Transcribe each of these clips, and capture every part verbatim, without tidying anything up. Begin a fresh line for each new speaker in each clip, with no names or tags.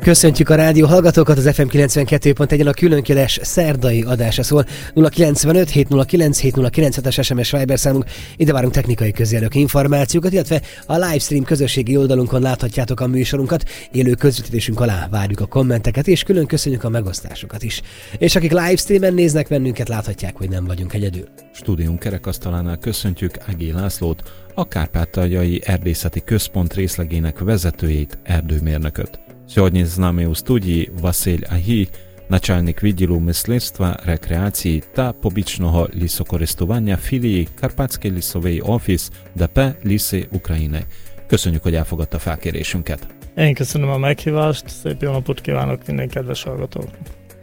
Köszöntjük a rádió hallgatókat, az ef em kilencvenkettő pont egyen a különkéles szerdai adása szól. nulla kilencvenöt hét nulla kilenc hét nulla kilenc es es em es Viber számunk, ide várunk technikai közjelök információkat, illetve a livestream közösségi oldalunkon láthatjátok a műsorunkat, élő közvetítésünk alá várjuk a kommenteket, és külön köszönjük a megosztásokat is. És akik livestreamen néznek bennünket, láthatják, hogy nem vagyunk egyedül.
Stúdiónk kerekasztalánál köszöntjük Ági Lászlót, a Kárpátaljai Erdészeti Központ részlegének vezetőjét, erdőmérnököt. Сьогодні з нами у студії Василь Агі, начальник відділу мисливства, рекреації та побічного лісокористування філії Карпатський лісовий офіс дé pé Lisi України. Köszönjük, hogy elfogadta felkérésünket.
Én köszönöm a meghívást, szép jó napot kívánok minden kedves hallgatóknak.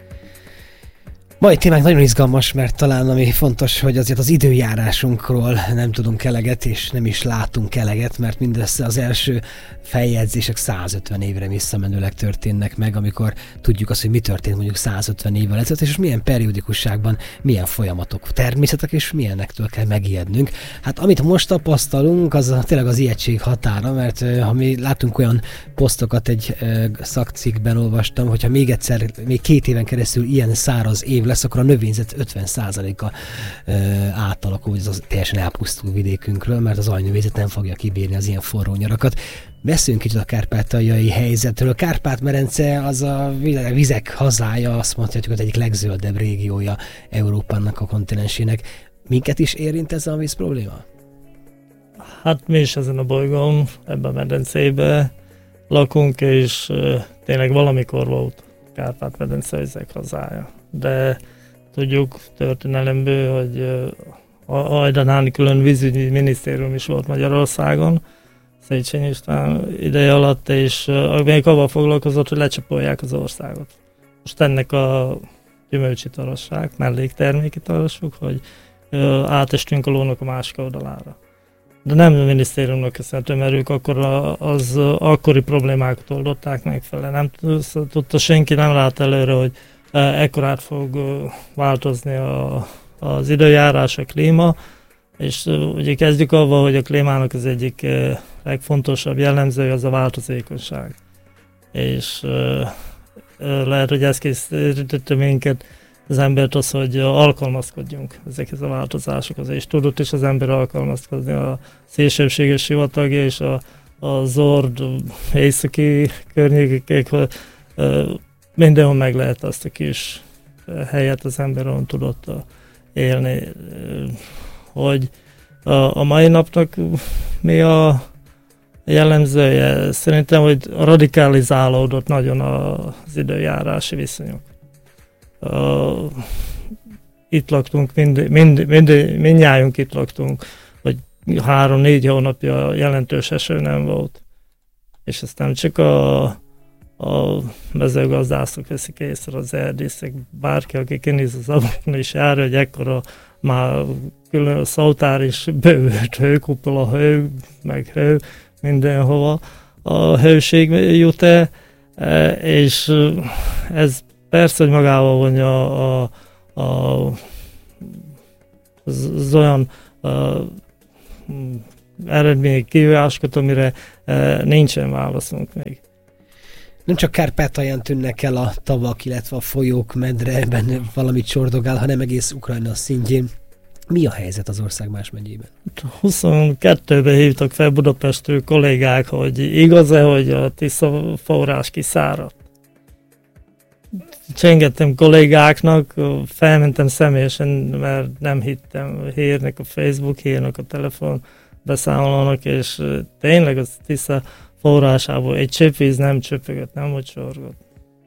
Mai témánk nagyon izgalmas, mert talán ami fontos, hogy azért az időjárásunkról nem tudunk eleget, és nem is látunk eleget, mert mindössze az első feljegyzések százötven évre visszamenőleg történnek meg, amikor tudjuk azt, hogy mi történt mondjuk százötven évvel ezelőtt, és milyen periódikusságban, milyen folyamatok, természetek, és milyenektől kell megijednünk. Hát amit most tapasztalunk, az a, tényleg az ijegység határa, mert uh, ha mi látunk olyan posztokat, egy uh, szakcikkben olvastam, hogyha még egyszer, még két éven keresztül ilyen száraz év lesz, akkor a növényzet ötven százaléka ö, átalakul, hogy az teljesen elpusztul vidékünkről, mert az aljnövényzet nem fogja kibírni az ilyen forró nyarakat. Beszéljünk kicsit a kárpátaljai helyzetről. A Kárpát-medence az a vizek hazája, azt mondhatjuk, hogy egyik legzöldebb régiója Európának, a kontinensének. Minket is érint ez a víz probléma?
Hát mi is ezen a bolygón, ebben a medencébe lakunk, és uh, tényleg valamikor volt Kárpát-medence vizek hazája. De tudjuk történelemből, hogy a Ajdanáni külön vízügyi minisztérium is volt Magyarországon, Széchenyi István ideje alatt, és még avval foglalkozott, hogy lecsapolják az országot. Most ennek a gyümölcsitarasság, mellékterméki tarasuk, hogy átestünk a lónak a másik oldalára. De nem a minisztériumnak köszönhető, mert ők akkor az akkori problémákat oldották meg fele. Nem tudta senki, nem lát előre, hogy ekkorát fog változni a, az időjárás, a klíma, és ugye kezdjük avval, hogy a klímának az egyik legfontosabb jellemzője az a változékonyság. És lehet, hogy ez készítette minket, az embert az, hogy alkalmazkodjunk ezekhez a változásokhoz, és tudott is az ember alkalmazkodni a szélsőséges sivatag és a, a zord északi környékekhez, mindenhol meg lehet azt a kis helyet az ember onnan tudott élni. Hogy a, a mai napnak mi a jellemzője? Szerintem, hogy radikalizálódott nagyon az időjárási viszonyok. Uh, itt laktunk, mind, mind, mind, mindnyájunk itt laktunk, hogy három-négy hónapja jelentős eső nem volt. És ezt nem csak a, a mezőgazdászok veszik észre, az erdészek, bárki, aki kinéz az ablakon is jár, hogy ekkora már külön a szaltár is bővült hőkupola, hő, meg hő, mindenhova a hőség jut-e, és ez persze, hogy magával vonja a, a, a, az, az olyan eredményi kihívásokat, amire e, nincsen válaszunk még.
Nem csak Kárpátalján tűnnek el a tavak, illetve a folyók, medreben valamit csordogál, hanem egész Ukrajna szintjén. Mi a helyzet az ország más megyében?
huszonkettőben hívtak fel Budapestről kollégák, hogy igaz-e, hogy a Tisza forrás kiszáradt. Csengettem kollégáknak, felmentem személyesen, mert nem hittem hírnek a Facebook, hírnek a telefon beszámolónak, és tényleg az Tisza forrásából egy cseppvíz nem csöpögött, nem hogy csorgott.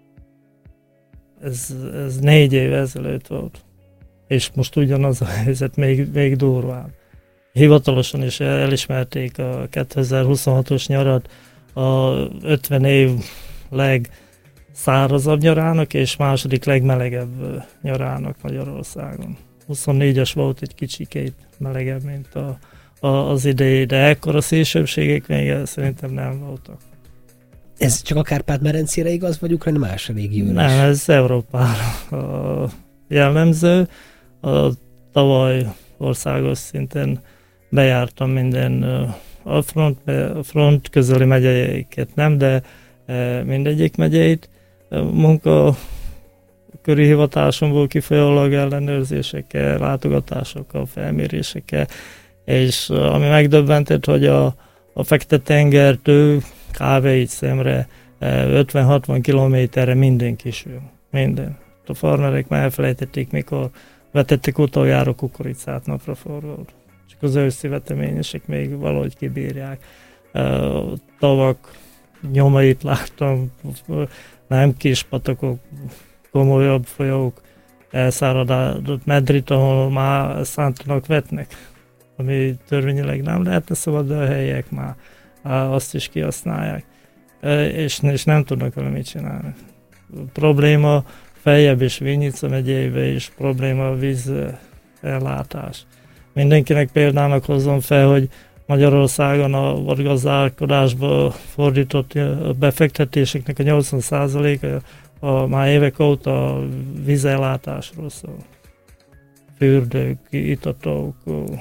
Ez, ez négy év ezelőtt volt. És most ugyanaz a helyzet, még, még durvább. Hivatalosan is elismerték a kétezer-huszonhatos nyarat a ötven év legszárazabb nyarának, és második legmelegebb nyarának Magyarországon. huszonnégyes volt egy kicsikét melegebb, mint a, a, az idei, de ekkora szélsőségek még szerintem nem voltak.
Ez csak a Kárpát-medencére igaz, vagy Ukrajna más régióra?
Nem, ez Európára jellemző. A tavaly országos szinten bejártam minden a front, a front közeli megyeiket nem, de mindegyik megyeit. Munka köri hivatásomból kifolyólag ellenőrzésekkel, látogatásokkal, felmérésekkel, és ami megdöbbentett, hogy a, a Fekete-tengertől Kávéig szemre ötven-hatvan kilométerre minden kisül. Minden. A farmerek már elfelejtették, mikor vetették utoljára kukoricát napraforgót. Csak az őszi veteményesek még valahogy kibírják. Tavak nyomait láttam, nem kis patakok, komolyabb folyók, elszáradott medrit, ahol már szántanak vetnek, ami törvényileg nem lehetne szabad, de a helyiek már azt is kihasználják, és, és nem tudnak vele mit csinálni. Probléma feljebb és Vinnyitsa megyébe is probléma a vízellátás. Mindenkinek példának hozzon fel, hogy Magyarországon a vadgazdálkodásba fordított befektetéseknek a nyolcvan százaléka a már évek óta a vízellátásról szól. Fürdők, itatók,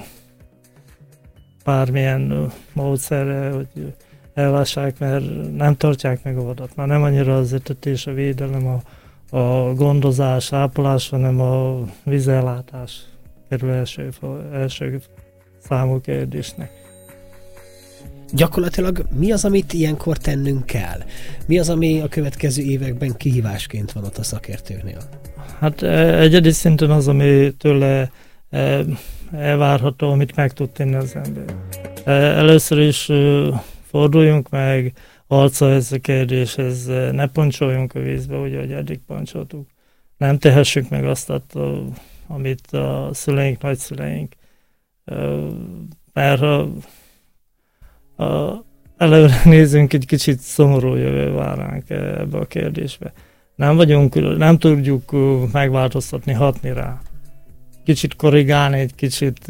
bármilyen módszerre, hogy ellássák, mert nem tartják meg a vadat. Már nem annyira az etetés, a védelem, a, a gondozás, ápolás, hanem a vízellátás kerül első, első számú kérdésnek.
Gyakorlatilag mi az, amit ilyenkor tennünk kell? Mi az, ami a következő években kihívásként van ott a szakértőknél?
Hát egyedi szinten az, ami tőle elvárható, amit meg tud tenni az ember. Először is forduljunk meg arccal ez a kérdéshez, ne poncsoljunk a vízbe, ugye, hogy eddig poncsoltuk. Nem tehessük meg azt, amit a szüleink, nagyszüleink. Mert ha előre nézünk, egy kicsit szomorú jövő vár ránk ebbe a kérdésbe. Nem vagyunk, nem tudjuk megváltoztatni, hatni rá. Kicsit korrigálni, egy kicsit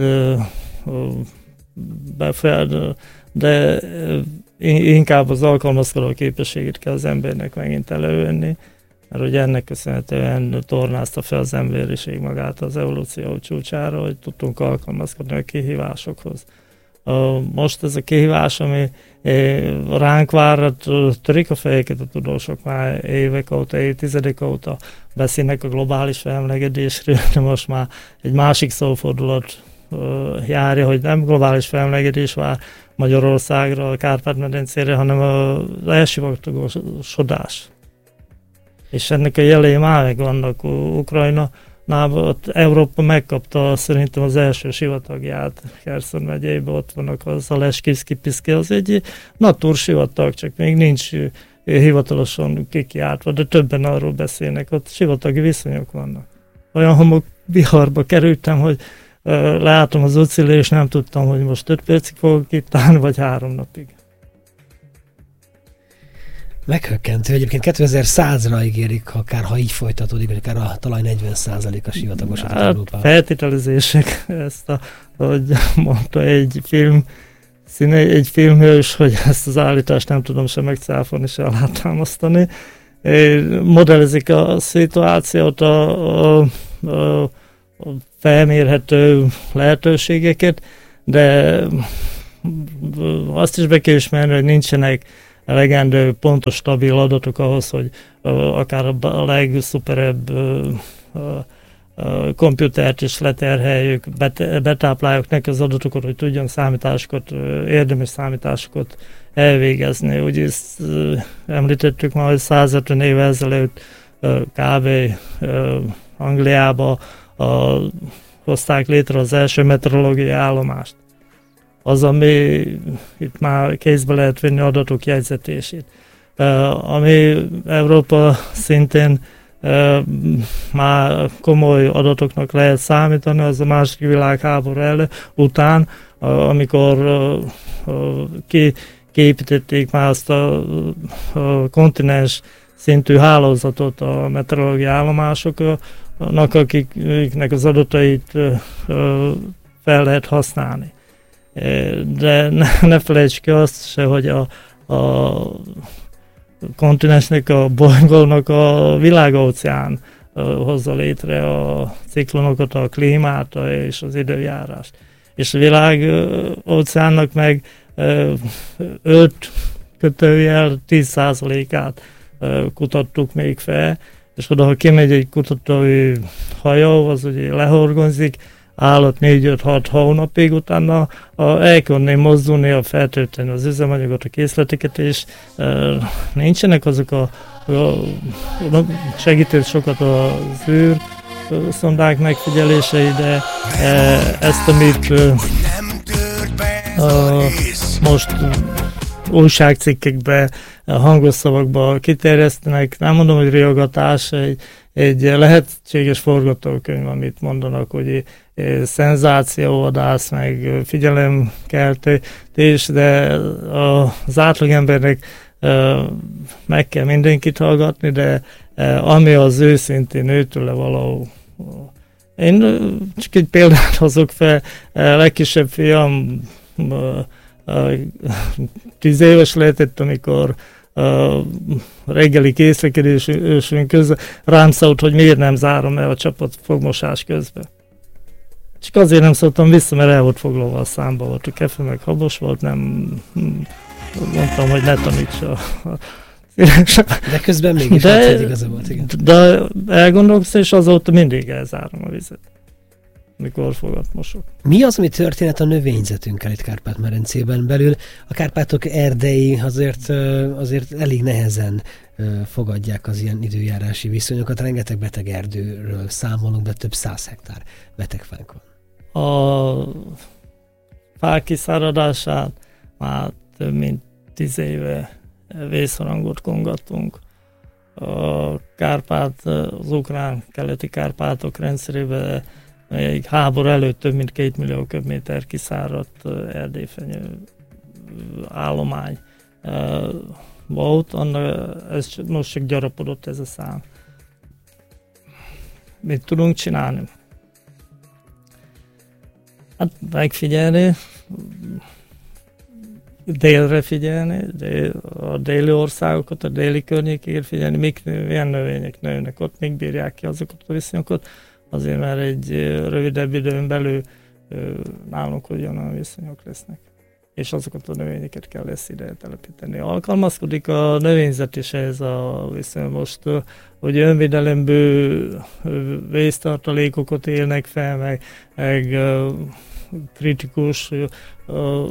befel, de inkább az alkalmazkodó képességét kell az embernek megint elővenni, mert ugye ennek köszönhetően tornázta fel az emberiség magát az evolúció csúcsára, hogy tudtunk alkalmazkodni a kihívásokhoz. Most ez a kihívás, ami ránk vár, törik a fejeket a tudósok már évek óta, évtizedek óta beszélnek a globális felmelegedésről, de most már egy másik szófordulat járja, hogy nem globális felmelegedés vár Magyarországra, a Kárpát-medencére, hanem az elsivatagosodás. És ennek a jelei már meg vannak. Ukrajna, ott Európa megkapta szerintem az első sivatagját Kherson megyében, ott vannak az a Leskivszki-Piszki, az egy natursivatag, csak még nincs hivatalosan kikiáltva, de többen arról beszélnek, ott sivatagi viszonyok vannak. Olyan homok viharba kerültem, hogy uh, leálltam az utcilé, és nem tudtam, hogy most öt percig fogok itt állni, vagy három napig.
Meghökkentő. Egyébként kétezer-százra ígérik, akár ha így folytatódik, hogy akár a talaj negyven százalékos sivatagosodott
hát, Európában. Feltételezések, ezt a, hogy mondta egy film, színe, egy filmhős, hogy ezt az állítást nem tudom sem megcáfolni, se alátámasztani. Modellezik a szituációt, a, a, a, a felmérhető lehetőségeket, de azt is be kell ismerni, hogy nincsenek elegendő, pontos, stabil adatok ahhoz, hogy uh, akár a legszuperebb uh, uh, komputert is leterheljük, bet- betápláljuk neki az adatokat, hogy tudjon számításokat, uh, érdemes számításokat elvégezni. Ugye ezt uh, említettük már, hogy százötven évvel ezelőtt uh, kb. Uh, Angliába uh, hozták létre az első meteorológiai állomást. Az, ami itt már kézbe lehet venni adatok jegyzetését. Uh, ami Európa szintén uh, már komoly adatoknak lehet számítani, az a második világháború elő, után, uh, amikor uh, uh, ki, kiépítették már azt a, a kontinens szintű hálózatot a meteorológiai állomásoknak, akiknek az adatait uh, uh, fel lehet használni. De ne, ne felejtsük azt se, hogy a, a kontinensnek, a bolygónak a világóceán hozza létre a ciklonokat, a klímát és az időjárást. És a világóceánnak meg öt kötőjel tíz százalékát kutattuk még fel, és oda, ha kimegy egy kutatói hajó, az ugye lehorgonzik, állat négy-öt-hat hónapig, utána a, el kell mozdulni, a feltölteni az üzemanyagot, a készleteket, és e, nincsenek azok a, a segített sokat az űr szondák megfigyelései, de e, ezt, amit e, a, most újságcikkekbe, hangos szavakba kiterjesztenek, nem mondom, hogy riogatás, egy, egy lehetséges forgatókönyv, amit mondanak, hogy szenzációvadász, meg figyelemkeltés, de az átlagembernek meg kell mindenkit hallgatni, de ami az őszintén őtőle való. Én csak egy példát hozok fel, legkisebb fiam tíz éves lehetett, amikor a reggeli készlekedésünk közben rám szólt, hogy miért nem zárom el a csapat fogmosás közben. Csak azért nem szóltam vissza, mert el volt foglalva a számba, volt a kefe, meg habos volt, nem mondtam, hogy ne tanítsa.
De közben mégis
de,
hát, igaza volt, igen.
De elgondolkodsz, és azóta mindig elzárom a vizet, mikor fogat mosok.
Mi az, ami történet a növényzetünkkel itt Kárpát-medencében belül? A Kárpátok erdei azért, azért elég nehezen fogadják az ilyen időjárási viszonyokat. Rengeteg beteg erdőről számolunk be, több száz hektár betegfánk van. A
fák kiszáradását már több mint tíz éve vészharangot kongattunk. A Kárpát, az ukrán keleti Kárpátok rendszerében még háború előtt több mint két millió köbméter kiszáradt erdélyfenyő állomány volt, annak, ez most csak gyarapodott ez a szám. Mit tudunk csinálni? Hát megfigyelni, délre figyelni, dél, a déli országokat, a déli környékért figyelni, mik, milyen növények nőnek ott, még bírják ki azokat a viszonyokat, azért mert egy rövidebb időn belül nálunk ugyanolyan viszonyok lesznek. És azokat a növényeket kell lesz ide telepíteni. Alkalmazkodik a növényzet is ehhez a viszony. Most, hogy önvédelemből vésztartalékokat élnek fel, meg, meg kritikus uh,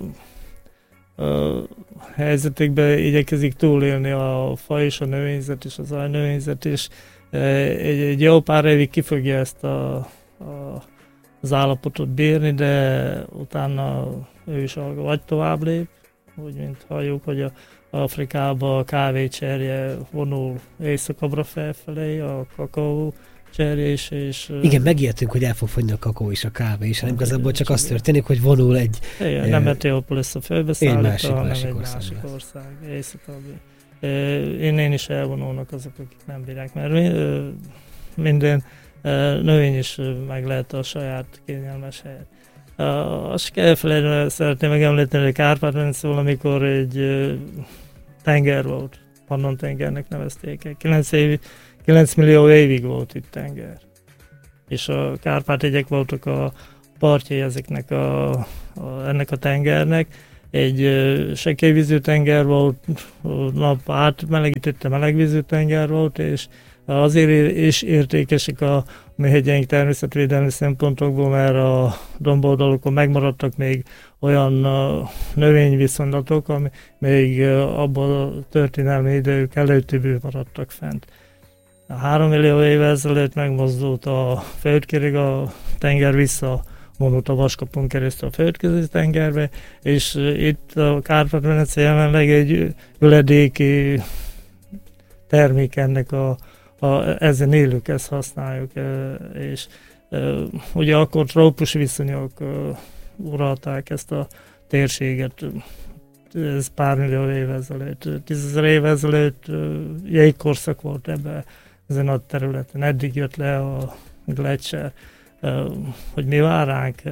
uh, helyzetekben igyekezik túlélni a fa és a növényzet és az ajnövényzet, és egy, egy jó pár évig ki fogja ezt a, a, az állapotot bírni, de utána ő is vagy tovább lép, úgy mint halljuk, hogy a Afrikában a kávécserje vonul északabbra felfelé, a kakaó cserje is, és...
Igen, megijedtünk, hogy el fog fogyni a kakaó és a kávé is, hanem igazából csak az történik, hogy vonul egy...
Igen, nem Etiópia lesz a fölbeszállítva, hanem
másik
egy
ország
másik
lesz.
ország, északabbra. Innen is elvonulnak azok, akik nem bírják, mert minden növény is meg lehet a saját kényelmes helyet. Azt kell elfelejteni, szeretném megemlíteni, hogy Kárpát-medence valamikor egy tenger volt, Pannon tengernek nevezték el. kilenc millió évig volt itt tenger. És a Kárpát-hegyek voltak a partjai ezeknek a, a, ennek a tengernek. Egy sekélyvízű tenger volt, nap átmelegítette melegvízű tenger volt, és azért is értékesek a mi hegyeink természetvédelmi szempontokból, mert a domboldalokon megmaradtak még olyan növényviszonylatok, ami még abban a történelmi idők előttiből maradtak fent. A három millió éve ezelőtt megmozdult a földkéreg, a tenger vissza vonult a Vaskapon keresztül a földközi tengerbe, és itt a Kárpát-medence jelenleg egy üledéki termék ennek a, a ezen élők, ezt használjuk, és ugye akkor trópusi viszonyok uralták ezt a térséget, ez pár millió év ezelőtt, tízezer év ezelőtt jégkorszak volt ebben, ezen a területen, eddig jött le a gletszer. Hogy mi vár ránk,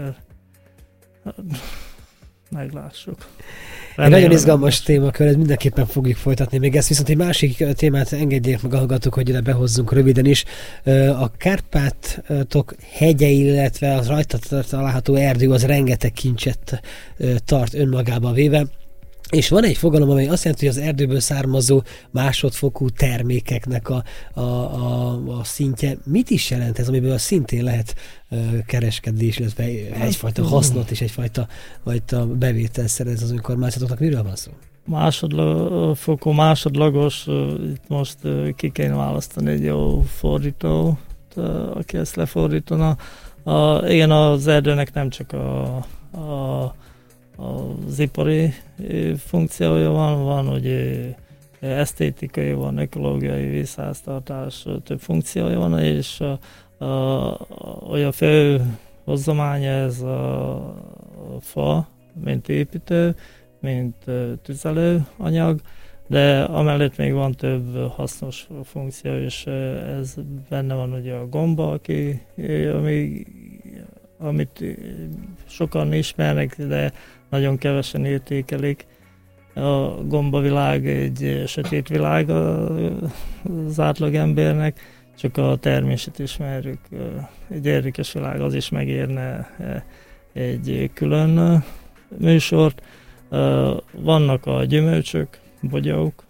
meglássuk.
Egy nagyon izgalmas témakör, ez mindenképpen fogjuk folytatni még ezt, viszont egy másik témát engedjék meg, hallgatók, hogy ide behozzunk röviden is. A Kárpátok hegyei, illetve az rajta található erdő az rengeteg kincset tart önmagába véve. És van egy fogalom, amely azt jelenti, hogy az erdőből származó másodfokú termékeknek a, a, a, a szintje. Mit is jelent ez, amiből szintén lehet uh, kereskedés, illetve egyfajta hasznot és egyfajta, egyfajta bevétel szerez az önkormányzatoknak? Miről van szó?
Másodfokú, másodlagos, itt most ki kéne választani egy jó fordítót, aki ezt lefordítana. A, igen, az erdőnek nem csak a, a az ipari funkciója van, van, hogy esztétikai, van ökológiai vízháztartás, több funkciója van, és a, a, a fő hozzománya ez a, a fa, mint építő, mint tüzelőanyag, de amellett még van több hasznos funkció, és ez benne van ugye a gomba, aki, ami, amit sokan ismernek, de nagyon kevesen értékelik. A gombavilág egy sötét világ az átlagembernek, csak a termését ismerjük. Egy érdekes világ, az is megérne egy külön műsort. Vannak a gyümölcsök, bogyók,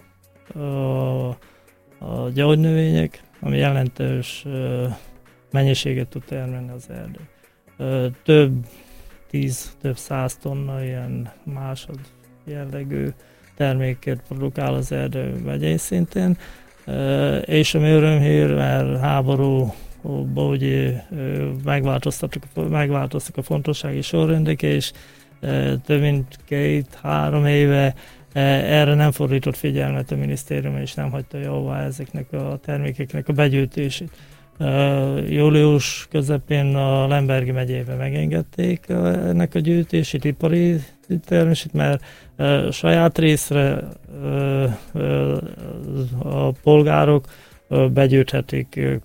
a gyógynövények, ami jelentős mennyiséget tud termelni az erdő. Több tíz, több száz tonna ilyen másod jellegű terméket produkál az erdő megyei szintén, és ami örömhír, mert háborúban ugye megváltoztak, megváltoztak a fontossági sorrendek, és több mint két-három éve erre nem fordított figyelmet a minisztérium, és nem hagyta jóvá ezeknek a termékeknek a begyűjtését. Uh, július közepén a Lembergi megyében megengedték uh, ennek a gyűjtését, ipari termését, mert uh, saját részre uh, uh, a polgárok uh, begyűjthetik uh,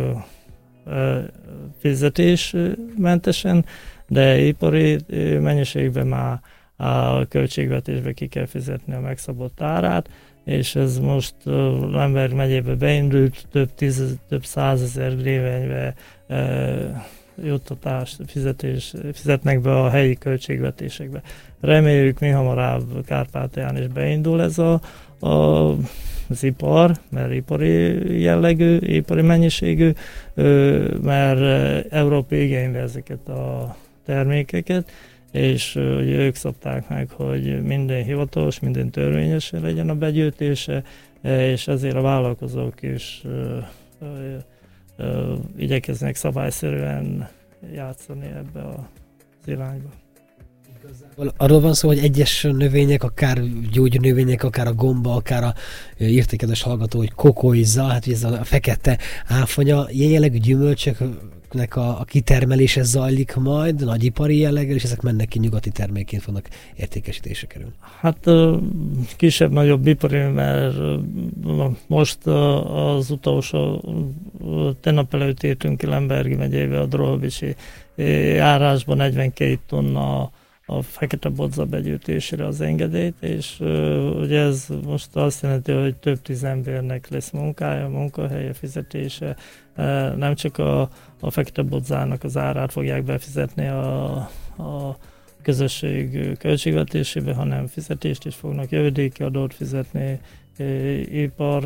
uh, fizetésmentesen, de ipari uh, mennyiségben már a költségvetésbe ki kell fizetni a megszabott árát, és ez most uh, Lemberg megyébe beindult, több tíz, több százezer grévenybe uh, juttatást, fizetés, fizetnek be a helyi költségvetésekbe. Reméljük, mi hamarabb Kárpátalján is beindul ez a, a, az ipar, mert ipari jellegű, ipari mennyiségű, uh, mert Európa igényli ezeket a termékeket, és uh, ők szabták meg, hogy minden hivatalos, minden törvényesen legyen a begyűjtése, és ezért a vállalkozók is uh, uh, uh, igyekeznek szabályszerűen játszani ebbe az irányba.
Arról van szó, hogy egyes növények, akár gyógynövények, akár a gomba, akár a értékedes hallgató, hogy kokoiza, hát ez a fekete áfonya, ilyen jellegű gyümölcsöknek a, a kitermelése zajlik majd, nagyipari jelleggel, és ezek mennek ki nyugati termékként fognak értékesítésre kerülni.
Hát kisebb-nagyobb ipari, mert most az utolsó, tegnap előtt értünk ki Lembergi megyébe, a Drohobicsi járásban negyvenkét tonna a fekete bodza begyűjtésére az engedélyt, és uh, ugye ez most azt jelenti, hogy több tíz embernek lesz munkája, munkahelye, fizetése. Uh, nem csak a, a fekete bodzának az árát fogják befizetni a, a közösség költségvetésébe, hanem fizetést is fognak, jövedéki adót fizetni, uh, ipar